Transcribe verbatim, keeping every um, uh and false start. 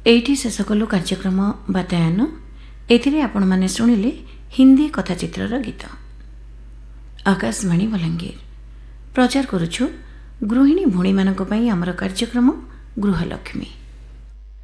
ଏଇଠି ଶେଷ କଲୁ କାର୍ଯ୍ୟକ୍ରମ ବାତାୟନ। ଏଥିରେ ଆପଣମାନେ ଶୁଣିଲେ ହିନ୍ଦୀ କଥାଚିତ୍ରର ଗୀତ। ଆକାଶବାଣୀ ବଲାଙ୍ଗୀର ପ୍ରଚାର କରୁଛୁ ଗୃହିଣୀ ଭଉଣୀମାନଙ୍କ ପାଇଁ ଆମର କାର୍ଯ୍ୟକ୍ରମ ଗୃହଲକ୍ଷ୍ମୀ।